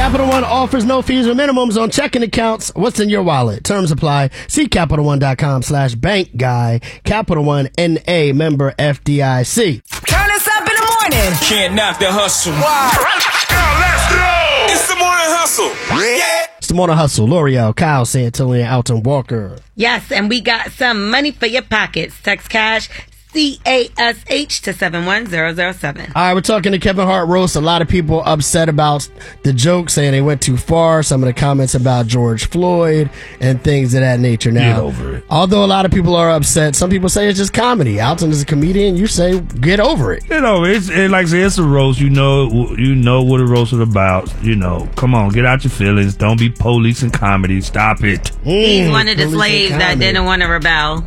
Capital One offers no fees or minimums on checking accounts. What's in your wallet? Terms apply. See CapitalOne.com/bank guy. Capital One N.A. member FDIC. Turn us up in the morning. Can't knock the hustle. Wow. Let's go. It's the morning hustle. Yeah. It's the morning hustle. L'Oreal, Kyle Santillan, Alton Walker. Yes, and we got some money for your pockets. Text cash CASH to 71007. All right, we're talking to Kevin Hart roast. A lot of people upset about the joke, saying they went too far. Some of the comments about George Floyd and things of that nature. Now, get over it. Although a lot of people are upset, some people say it's just comedy. Alton is a comedian. You say get over it. You know, it's like I said, it's a roast. You know what a roast is about. You know, come on, get out your feelings. Don't be police and comedy. Stop it. He's one of the slaves that didn't want to rebel.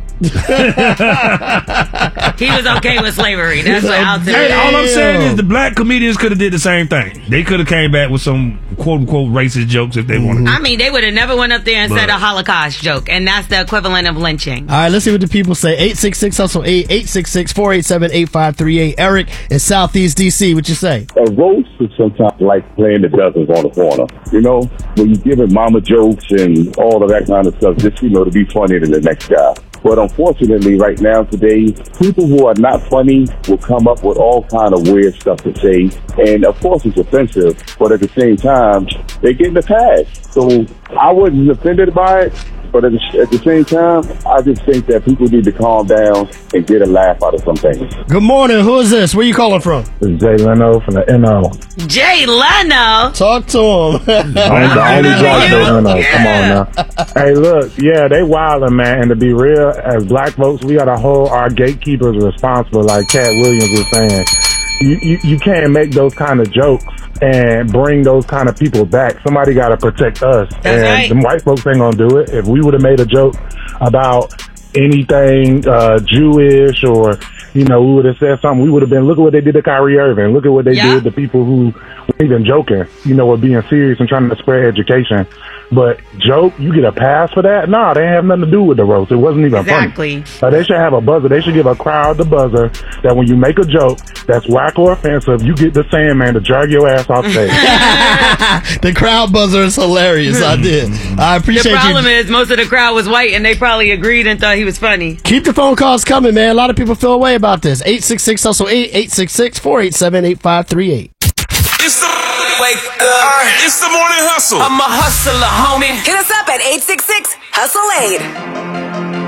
He was okay with slavery. That's what Alton Hey, is. all I'm saying is the black comedians could have did the same thing. They could have came back with some quote unquote racist jokes if they wanted. I mean, they would have never went up there and said a Holocaust joke, and that's the equivalent of lynching. All right, let's see what the people say. 866-HUSTLE-8, 866-487-8538. Eric in Southeast D.C., what you say? A roast is sometimes like playing the dozens on the corner. You know, when you're giving mama jokes and all of that kind of stuff, just, to be funny to the next guy. But unfortunately, right now, today, people who are not funny will come up with all kind of weird stuff to say. And of course, it's offensive, but at the same time, they get in the pass. So I wasn't offended by it. But at the same time, I just think that people need to calm down and get a laugh out of some things. Good morning. Who is this? Where you calling from? This is Jay Leno from the NO. Jay Leno? Talk to him. The only black Jay Leno. Come on now. Hey, look, yeah, they wildin', man. And to be real, as black folks, we gotta hold our gatekeepers responsible, like Cat Williams was saying. You can't make those kind of jokes and bring those kind of people back. Somebody got to protect us. That's right. Them white folks ain't going to do it. If we would have made a joke about anything Jewish or, we would have said something, we would have been, look at what they did to Kyrie Irving. Look at what they did to people who weren't even joking, were being serious and trying to spread education. But joke, you get a pass for that? No, they have nothing to do with the roast. It wasn't even funny. They should have a buzzer. They should give a crowd the buzzer that when you make a joke that's whack or offensive, you get the Sandman to drag your ass off stage. The crowd buzzer is hilarious. I did. I appreciate you. The problem is most of the crowd was white and they probably agreed and thought he was funny. Keep the phone calls coming, man. A lot of people feel away about this. 866-HUSTLE-8, 866-487-8538. It's the wake up. It's the morning hustle. I'm a hustler, homie. Hit us up at 866-HUSTLE-8.